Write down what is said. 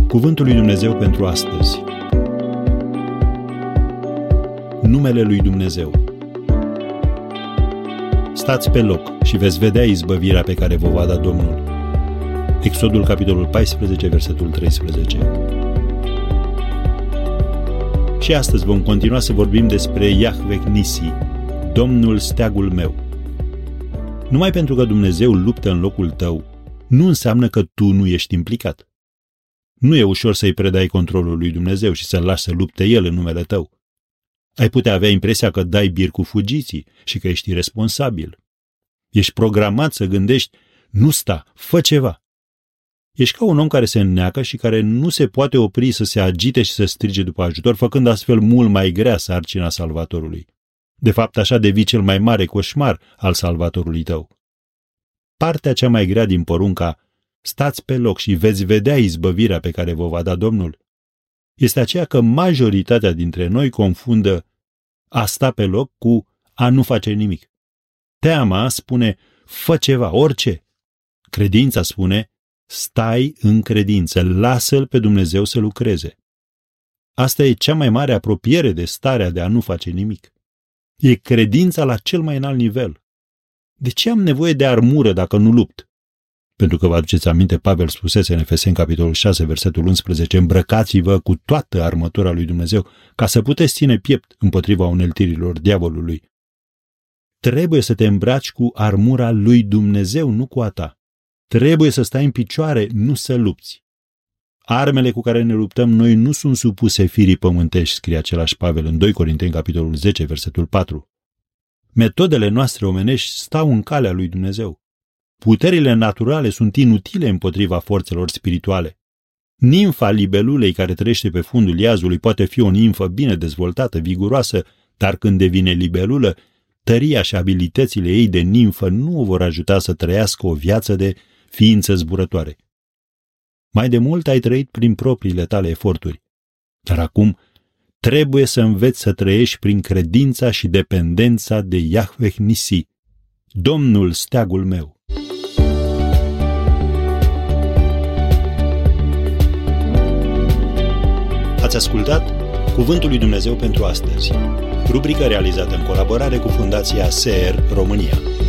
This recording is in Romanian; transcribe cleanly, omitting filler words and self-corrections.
Cuvântul lui Dumnezeu pentru astăzi. Numele lui Dumnezeu. Stați pe loc și veți vedea izbăvirea pe care vă va da Domnul. Exodul, capitolul 14, versetul 13. Și astăzi vom continua să vorbim despre Yahveh Nisi, Domnul steagul meu. Numai pentru că Dumnezeu luptă în locul tău, nu înseamnă că tu nu ești implicat. Nu e ușor să-i predai controlul lui Dumnezeu și să-l lași să lupte El în numele tău. Ai putea avea impresia că dai bir cu fugiții și că ești irresponsabil. Ești programat să gândești, nu sta, fă ceva. Ești ca un om care se înneacă și care nu se poate opri să se agite și să strige după ajutor, făcând astfel mult mai grea sarcina Salvatorului. De fapt, așa devii cel mai mare coșmar al Salvatorului tău. Partea cea mai grea din porunca, stați pe loc și veți vedea izbăvirea pe care vă va da Domnul, este aceea că majoritatea dintre noi confundă a sta pe loc cu a nu face nimic. Teama spune, fă ceva, orice. Credința spune, stai în credință, lasă-L pe Dumnezeu să lucreze. Asta e cea mai mare apropiere de starea de a nu face nimic. E credința la cel mai înalt nivel. De ce am nevoie de armură dacă nu lupt? Pentru că vă aduceți aminte, Pavel spusese în Efeseni, capitolul 6, versetul 11, îmbrăcați-vă cu toată armătura lui Dumnezeu, ca să puteți ține piept împotriva uneltirilor diavolului. Trebuie să te îmbraci cu armura lui Dumnezeu, nu cu a ta. Trebuie să stai în picioare, nu să lupți. Armele cu care ne luptăm noi nu sunt supuse firii pământești, scrie același Pavel în 2 Corinteni, capitolul 10, versetul 4. Metodele noastre omenești stau în calea lui Dumnezeu. Puterile naturale sunt inutile împotriva forțelor spirituale. Nimfa libelulei care trăiește pe fundul iazului poate fi o nimfă bine dezvoltată, viguroasă, dar când devine libelulă, tăria și abilitățile ei de nimfă nu o vor ajuta să trăiască o viață de ființă zburătoare. Mai de mult ai trăit prin propriile tale eforturi, dar acum trebuie să înveți să trăiești prin credința și dependența de Yahveh Nisi, Domnul steagul meu. Ați ascultat Cuvântul lui Dumnezeu pentru astăzi, rubrică realizată în colaborare cu Fundația SER România.